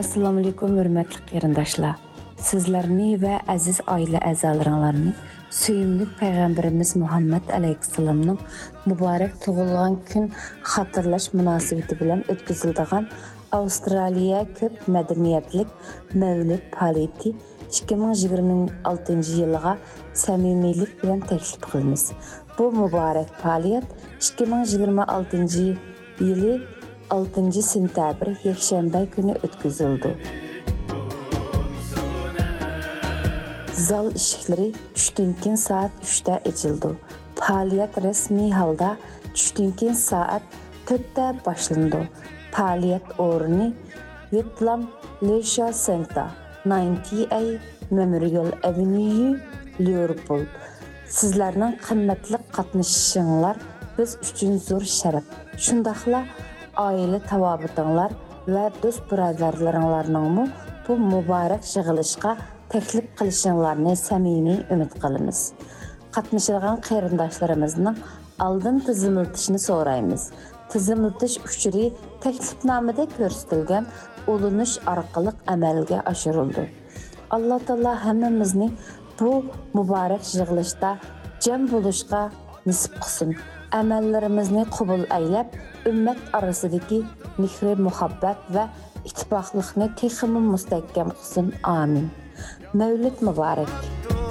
Assalamu alaykum hörmətli qərindaşlar. Sizlərni və əziz ailə əzalarını söyümlü Peyğəmbərimiz Muhammed Aleyhisselam'ın mübarək doğulğan gün xatırlaş münasibəti bilan ötküzüldüğün Avustraliya köp mədəniyyətlik Mövlid fəaliyyəti 2026 yılığa səmimilik bilan təklif qılınız. Bu mübarək fəaliyyət 2026 yılı 6 sentabr Yekşənbə günü ötküzüldü. Zal işikleri düştünkin saat 3'te açıldı. Faaliyet resmi halda düştünkin saat 4'te başlandı. Faaliyet orni Whitlam Leisure Center 90A Memorial Avenue, Liverpool. Sizlerinin kıymetli katmışışınlar biz üçün zor şərəf. Şundaqla aile tavabutanlar ve dost birodarlarınlarının bu mübarek yığılışqa təklif qilishinglarni samimiy umid qilamiz. Qatnashadigan qarindoshlarimizni oldin tizimlatishni so'raymiz. Tizimlatish uchuri taklifnomada ko'rsatilgan ulanish orqali amalga oshirildi. Alloh taolo hammamizni bu muborak yig'ilishda jam bo'lishga nisib qilsin. Amallarimizni qabul aylab, ummat orasidagi mehr, muhabbat va ittifoqlikni texmi mustahkam qilsin. Amin. Mevlid mübarek.